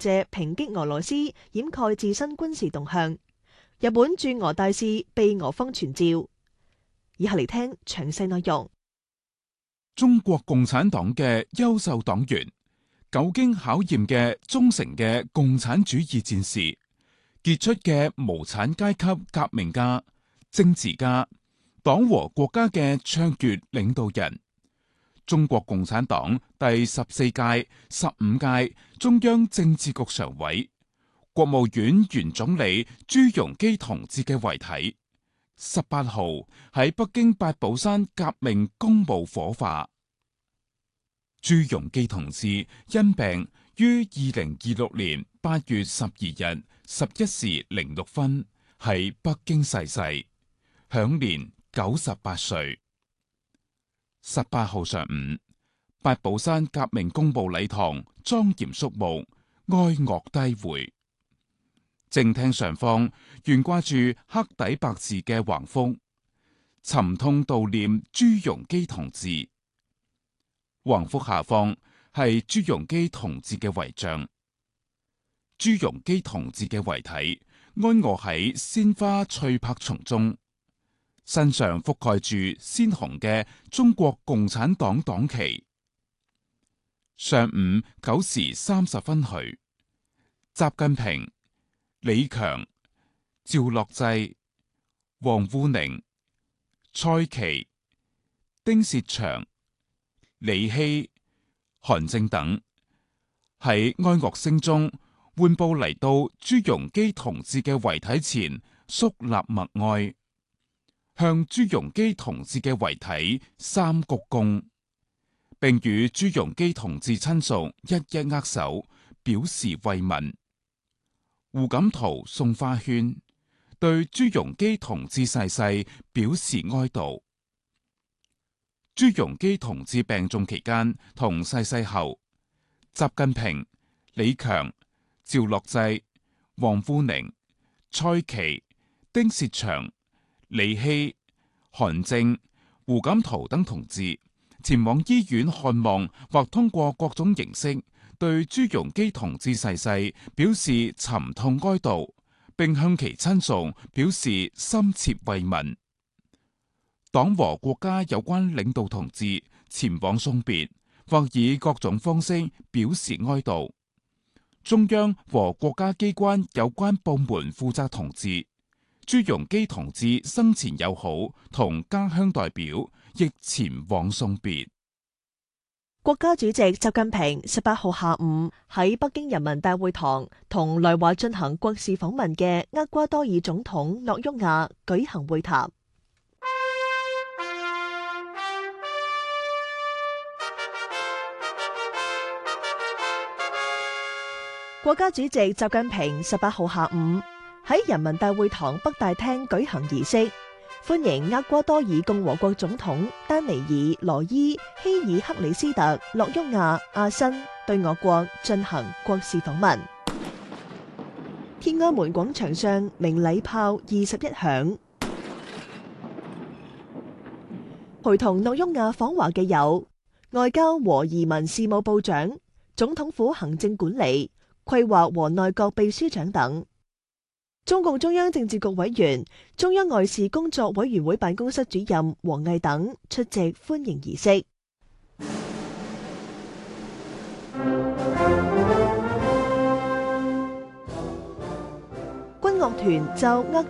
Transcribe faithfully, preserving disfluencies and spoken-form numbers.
借抨擊俄羅斯掩蓋自身軍事動向。日本駐俄大使被俄方傳召。以下嚟聽詳細內容。 中國共產黨嘅優秀黨員，久經考驗嘅忠誠嘅共產主義戰士，傑出嘅無產階級革命家、政治家，黨和國家嘅卓越領導人。中國共產黨第十四屆、十五屆中央政治局常委、國務院原總理朱鎔基同志嘅遺體，十八號喺北京八寶山革命公墓火化。朱鎔基同志因病於二零二六年八月十二日十一時零六分喺北京逝世，享年九十八歲。十八號上午，八寶山革命公墓禮堂莊嚴肅穆，哀樂低回。正廳上方懸掛住黑底白字嘅橫幅，沉痛悼念朱鎔基同志。橫幅下方係朱鎔基同志嘅遺像。朱鎔基同志嘅遺體安臥喺鮮花翠柏叢中，身上覆蓋住鮮紅嘅中國共產黨黨旗。上午九時三十分許，習近平、李強、趙樂際、王滬寧、蔡奇、丁薛祥、李希、韓正等喺哀樂聲中緩步嚟到朱鎔基同志嘅遺體前肅立默哀，向朱鎔基同志嘅遺體三鞠躬，並與朱鎔基同志親屬一一握手，表示慰問。胡錦濤送花圈，對朱鎔基同志逝世表示哀悼。朱鎔基同志病重期間同逝世後，習近平、李強、趙樂際、王滬寧、蔡奇、丁薛祥、李希、韓正、胡錦濤等同志前往醫院看望，或通過各種形式對朱鎔基同志逝世表示沉痛哀悼，並向其親屬表示深切慰問。黨和國家有關領導同志前往送別，或以各種方式表示哀悼。中央和國家機關有關部門負責同志，朱鎔基同志生前友好同家鄉代表亦前往送別。 國家主席習近平十八號下午喺北京人民大會堂同來華進行國事訪問嘅厄瓜多爾總統諾沃亞舉行會談。國家主席習近平十八號下午喺人民大會堂北大廳舉行儀式，歡迎厄瓜多爾共和國總統丹尼爾羅伊希爾克里斯特諾沃亞阿申對我國進行國事訪問。天安門廣場上鳴禮炮二十一響。陪同諾沃亞訪華嘅有外交和移民事務部長、總統府行政管理、規劃和內閣秘書長等。中共中央政治局委員、中央外事工作委員會辦公室主任王毅等出席歡迎儀式。軍樂團就厄